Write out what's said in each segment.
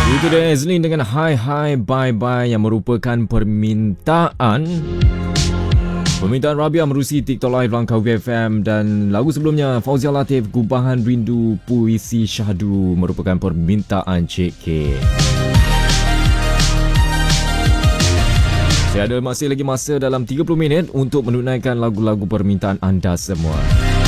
Itu dia Ezlin dengan Hi Hi Bye Bye yang merupakan permintaan Rabia merusi TikTok Live Langkawi FM. Dan lagu sebelumnya Fauzia Latif Gubahan Rindu Puisi Syahdu merupakan permintaan Cik K. Saya ada masih lagi masa dalam 30 minit untuk menunaikan lagu-lagu permintaan anda semua.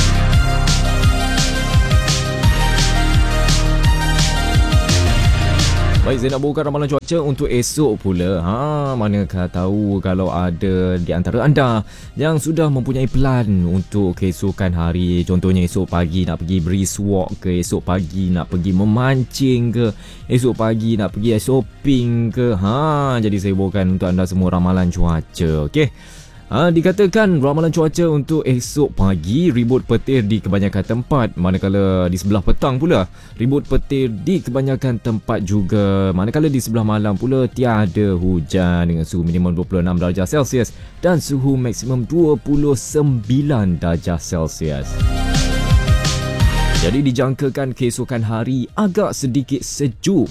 Baik, saya nak bawakan ramalan cuaca untuk esok pula. Manakah tahu kalau ada di antara anda yang sudah mempunyai plan untuk keesokan hari. Contohnya esok pagi nak pergi brisk walk ke, esok pagi nak pergi memancing ke, esok pagi nak pergi shopping ke. Jadi saya bawakan untuk anda semua ramalan cuaca. Okey. Dikatakan ramalan cuaca untuk esok pagi, ribut petir di kebanyakan tempat, manakala di sebelah petang pula ribut petir di kebanyakan tempat juga, manakala di sebelah malam pula tiada hujan dengan suhu minimum 26 darjah Celsius dan suhu maksimum 29 darjah Celsius. Jadi dijangkakan keesokan hari agak sedikit sejuk.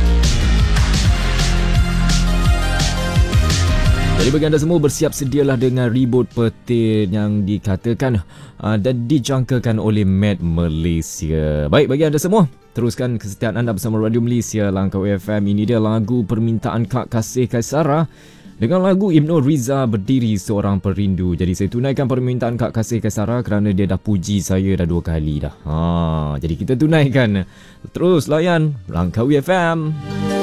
Jadi bagi anda semua, bersiap sedialah dengan ribut petir yang dikatakan dan dijangkakan oleh Met Malaysia. Baik, bagi anda semua, teruskan kesetiaan anda bersama Radio Malaysia Langkawi FM. Ini dia lagu permintaan Kak Kasih Kaisara dengan lagu Ibnu Riza Berdiri Seorang Perindu. Jadi saya tunaikan permintaan Kak Kasih Kaisara kerana dia dah puji saya dah 2 kali dah. Jadi kita tunaikan. Terus layan Langkawi FM.